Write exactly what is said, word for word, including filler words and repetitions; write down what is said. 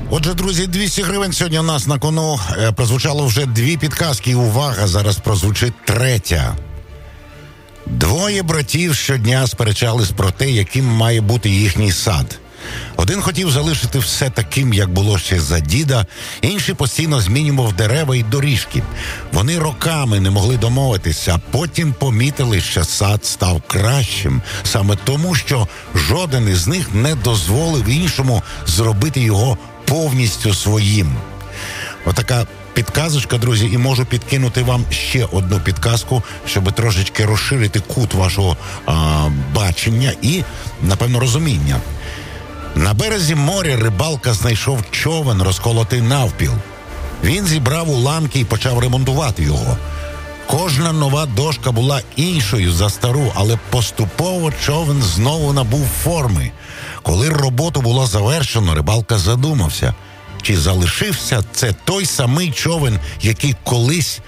Отже, друзі, двісті гривень сьогодні у нас на кону. Е, прозвучало вже дві підказки. Увага, зараз прозвучить третя. Двоє братів щодня сперечались про те, яким має бути їхній сад. Один хотів залишити все таким, як було ще за діда, інший постійно змінював дерева і доріжки. Вони роками не могли домовитися, а потім помітили, що сад став кращим, саме тому, що жоден із них не дозволив іншому зробити його повністю своїм. Отака підказочка, друзі, і можу підкинути вам ще одну підказку, щоб трошечки розширити кут вашого а, бачення і, напевно, розуміння. На березі моря рибалка знайшов човен, розколотий навпіл. Він зібрав уламки і почав ремонтувати його. Кожна нова дошка була іншою за стару, але поступово човен знову набув форми. Коли роботу було завершено, рибалка задумався, чи залишився це той самий човен, який колись